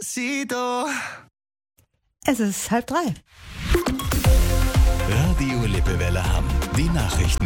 Despacito. Es ist 2:30. Radio Lippewelle Hamm. Die Nachrichten.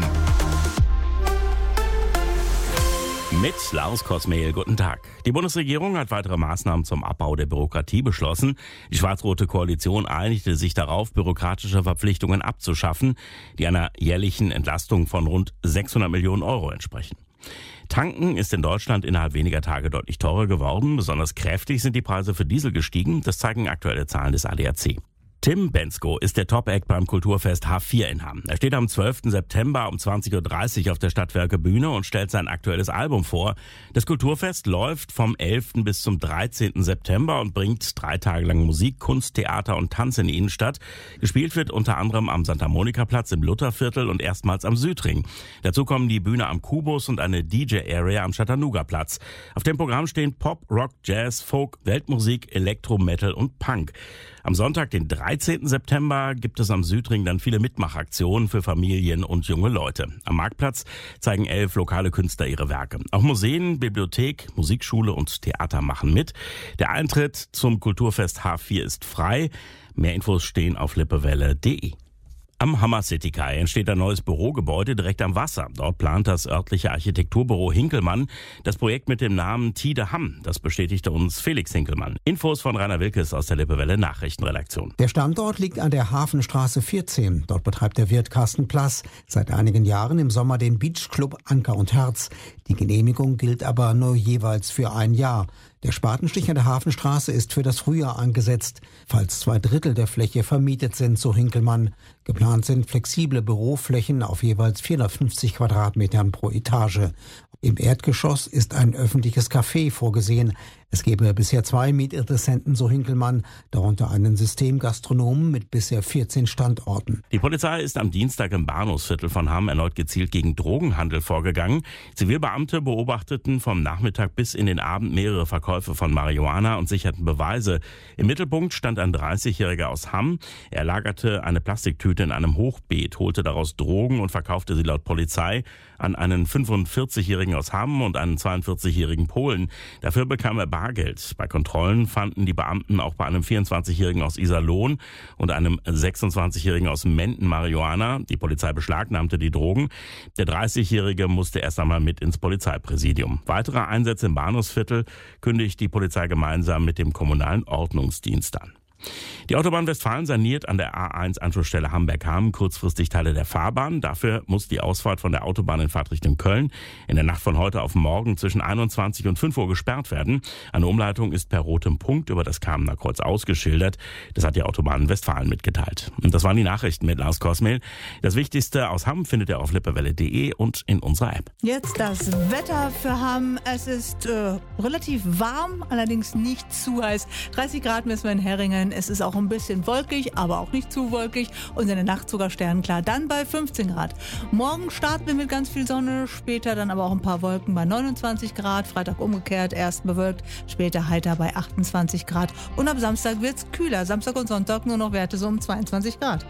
Mit Lars Kosmehl, guten Tag. Die Bundesregierung hat weitere Maßnahmen zum Abbau der Bürokratie beschlossen. Die schwarz-rote Koalition einigte sich darauf, bürokratische Verpflichtungen abzuschaffen, die einer jährlichen Entlastung von rund 600 Millionen Euro entsprechen. Tanken ist in Deutschland innerhalb weniger Tage deutlich teurer geworden. Besonders kräftig sind die Preise für Diesel gestiegen. Das zeigen aktuelle Zahlen des ADAC. Tim Bendzko ist der Top-Act beim Kulturfest H4 in Hamm. Er steht am 12. September um 20.30 Uhr auf der Stadtwerke Bühne und stellt sein aktuelles Album vor. Das Kulturfest läuft vom 11. bis zum 13. September und bringt 3 Tage lang Musik, Kunst, Theater und Tanz in die Innenstadt. Gespielt wird unter anderem am Santa-Monika-Platz im Lutherviertel und erstmals am Südring. Dazu kommen die Bühne am Kubus und eine DJ-Area am Chattanooga-Platz. Auf dem Programm stehen Pop, Rock, Jazz, Folk, Weltmusik, Elektro, Metal und Punk. Am Sonntag, den 13. September, gibt es am Südring dann viele Mitmachaktionen für Familien und junge Leute. Am Marktplatz zeigen 11 lokale Künstler ihre Werke. Auch Museen, Bibliothek, Musikschule und Theater machen mit. Der Eintritt zum Kulturfest H4 ist frei. Mehr Infos stehen auf lippewelle.de. Am Hammer City Kai entsteht ein neues Bürogebäude direkt am Wasser. Dort plant das örtliche Architekturbüro Hinkelmann das Projekt mit dem Namen Tide Hamm. Das bestätigte uns Felix Hinkelmann. Infos von Rainer Wilkes aus der Lippewelle Nachrichtenredaktion. Der Standort liegt an der Hafenstraße 14. Dort betreibt der Wirt Carsten Plass seit einigen Jahren im Sommer den Beachclub Anker und Herz. Die Genehmigung gilt aber nur jeweils für ein Jahr. Der Spatenstich an der Hafenstraße ist für das Frühjahr angesetzt, falls 2/3 der Fläche vermietet sind, so Hinkelmann. Geplant sind flexible Büroflächen auf jeweils 450 Quadratmetern pro Etage. Im Erdgeschoss ist ein öffentliches Café vorgesehen. Es gäbe bisher 2 Mietinteressenten, so Hinkelmann, darunter einen Systemgastronomen mit bisher 14 Standorten. Die Polizei ist am Dienstag im Bahnhofsviertel von Hamm erneut gezielt gegen Drogenhandel vorgegangen. Zivilbeamte beobachteten vom Nachmittag bis in den Abend mehrere Verkäufe von Marihuana und sicherten Beweise. Im Mittelpunkt stand ein 30-Jähriger aus Hamm. Er lagerte eine Plastiktüte in einem Hochbeet, holte daraus Drogen und verkaufte sie laut Polizei an einen 45-Jährigen aus Hamm und einen 42-jährigen Polen. Dafür bekam er Bargeld. Bei Kontrollen fanden die Beamten auch bei einem 24-Jährigen aus Iserlohn und einem 26-Jährigen aus Menden Marihuana. Die Polizei beschlagnahmte die Drogen. Der 30-Jährige musste erst einmal mit ins Polizeipräsidium. Weitere Einsätze im Bahnhofsviertel kündigt die Polizei gemeinsam mit dem kommunalen Ordnungsdienst an. Die Autobahn Westfalen saniert an der A1-Anschlussstelle Hamburg-Hamm kurzfristig Teile der Fahrbahn. Dafür muss die Ausfahrt von der Autobahn in Fahrtrichtung Köln in der Nacht von heute auf morgen zwischen 21 und 5 Uhr gesperrt werden. Eine Umleitung ist per rotem Punkt über das Kamener Kreuz ausgeschildert. Das hat die Autobahn Westfalen mitgeteilt. Und das waren die Nachrichten mit Lars Kosmehl. Das Wichtigste aus Hamm findet ihr auf lippewelle.de und in unserer App. Jetzt das Wetter für Hamm. Es ist relativ warm, allerdings nicht zu heiß. 30 Grad messen wir in Herringen. Es ist auch ein bisschen wolkig, aber auch nicht zu wolkig und in der Nacht sogar sternenklar. Dann bei 15 Grad. Morgen starten wir mit ganz viel Sonne, später dann aber auch ein paar Wolken bei 29 Grad. Freitag umgekehrt, erst bewölkt, später heiter bei 28 Grad. Und ab Samstag wird's kühler. Samstag und Sonntag nur noch Werte so um 22 Grad.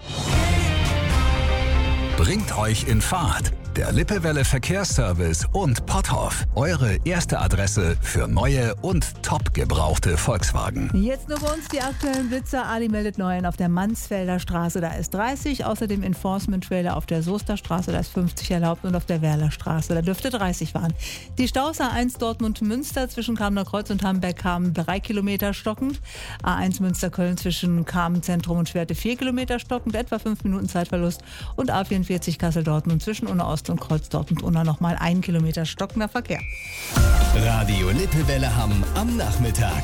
Bringt euch in Fahrt. Der Lippewelle Verkehrsservice und Potthoff. Eure erste Adresse für neue und top gebrauchte Volkswagen. Jetzt nur bei uns die aktuellen Blitzer. Ali meldet neuen auf der Mansfelder Straße, da ist 30. Außerdem Enforcement-Trailer auf der Soesterstraße, da ist 50 erlaubt. Und auf der Werlerstraße, da dürfte 30 fahren. Die Staus A1 Dortmund-Münster zwischen Kamener Kreuz und Hamburg-Hamm 3 Kilometer stockend. A1 Münster-Köln zwischen Kamenn-Zentrum und Schwerte 4 Kilometer stockend, etwa 5 Minuten Zeitverlust. Und A44 Kassel-Dortmund zwischen Unna Ost und Kreuzdorf und Unna nochmal 1 Kilometer stockender Verkehr. Radio Lippewelle Hamm am Nachmittag.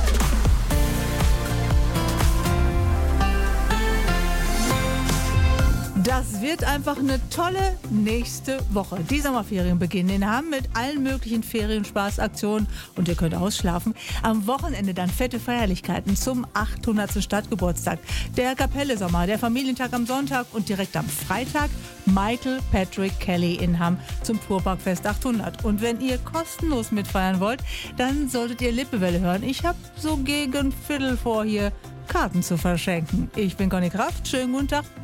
Das wird einfach eine tolle nächste Woche. Die Sommerferien beginnen in Hamm mit allen möglichen Ferienspaßaktionen und ihr könnt ausschlafen. Am Wochenende dann fette Feierlichkeiten zum 800. Stadtgeburtstag. Der Kapelle-Sommer, der Familientag am Sonntag und direkt am Freitag Michael Patrick Kelly in Hamm zum Fuhrparkfest 800. Und wenn ihr kostenlos mitfeiern wollt, dann solltet ihr Lippewelle hören. Ich habe so gegen Viertel vor, hier Karten zu verschenken. Ich bin Conny Kraft. Schönen guten Tag.